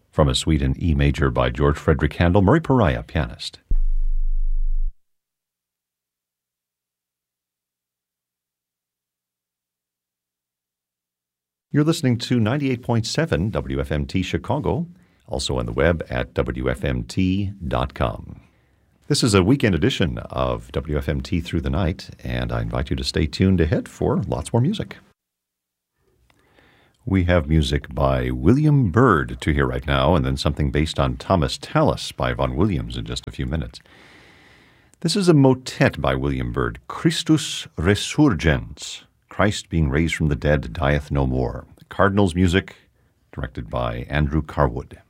from a suite in E major by George Frederick Handel, Murray Pariah, pianist. You're listening to 98.7 WFMT Chicago, also on the web at WFMT.com. This is a weekend edition of WFMT Through the Night, and I invite you to stay tuned ahead for lots more music. We have music by William Byrd to hear right now, and then something based on Thomas Tallis by Vaughan Williams in just a few minutes. This is a motet by William Byrd, Christus Resurgens, Christ being raised from the dead dieth no more. The Cardinals music, directed by Andrew Carwood.